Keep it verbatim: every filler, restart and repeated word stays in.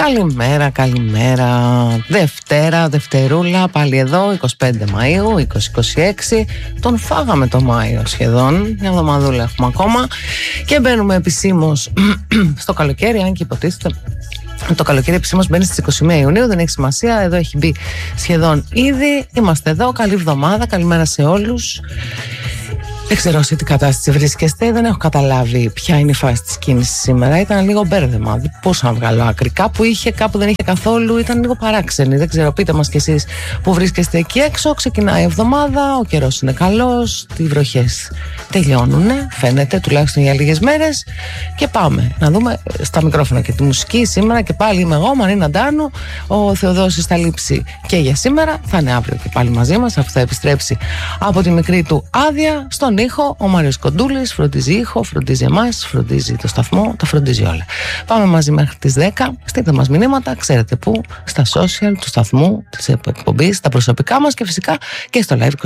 Καλημέρα, καλημέρα. Δευτέρα, Δευτερούλα, πάλι εδώ, είκοσι πέντε Μαΐου, είκοσι είκοσι έξι. Τον φάγαμε το Μάιο σχεδόν, μια εβδομαδούλα έχουμε ακόμα. Και μπαίνουμε επισήμως στο καλοκαίρι, αν και υποτίθεται το καλοκαίρι επισήμως μπαίνει στις είκοσι μία Ιουνίου, δεν έχει σημασία, εδώ έχει μπει σχεδόν ήδη. Είμαστε εδώ, καλή εβδομάδα, καλημέρα σε όλους. Δεν ξέρω σε τι κατάσταση βρίσκεστε, δεν έχω καταλάβει ποια είναι η φάση της κίνησης σήμερα. Ήταν λίγο μπέρδεμα. Πώς να βγάλω άκρη. Κάπου είχε, κάπου δεν είχε καθόλου. Ήταν λίγο παράξενη. Δεν ξέρω, πείτε μας κι εσείς που βρίσκεστε εκεί έξω. Ξεκινάει η εβδομάδα, ο καιρός είναι καλός, οι βροχές τελειώνουνε, φαίνεται, τουλάχιστον για λίγες μέρες. Και πάμε να δούμε στα μικρόφωνα και τη μουσική. Σήμερα και πάλι είμαι εγώ, Μαρίνα Ντάνου. Ο Θεοδόσης θα λείψει και για σήμερα. Θα είναι αύριο και πάλι μαζί μας, αφού θα επιστρέψει από τη μικρή του άδεια. Στον ήχο, ο Μάριος Κοντούλης φροντίζει ήχο, φροντίζει εμάς, φροντίζει το σταθμό, τα φροντίζει όλα. Πάμε μαζί μέχρι τις δέκα. Στείλτε μας μηνύματα, ξέρετε πού, στα social του σταθμού, της εκπομπής, τα προσωπικά μας και φυσικά και στο live